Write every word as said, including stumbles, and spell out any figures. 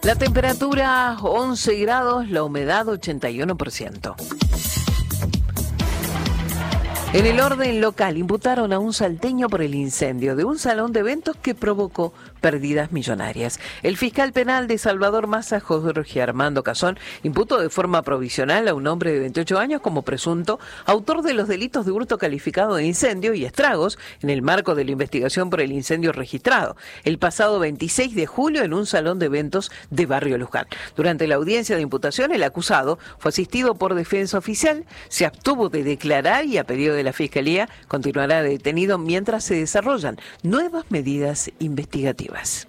La temperatura once grados, la humedad ochenta y uno por ciento. En el orden local, imputaron a un salteño por el incendio de un salón de eventos que provocó pérdidas millonarias. El fiscal penal de Salvador Massa, Jorge Armando Cazón, imputó de forma provisional a un hombre de veintiocho años como presunto autor de los delitos de hurto calificado de incendio y estragos en el marco de la investigación por el incendio registrado el pasado veintiséis de julio en un salón de eventos de Barrio Luján. Durante la audiencia de imputación, el acusado fue asistido por defensa oficial, se abstuvo de declarar y a pedido de la Fiscalía continuará detenido mientras se desarrollan nuevas medidas investigativas.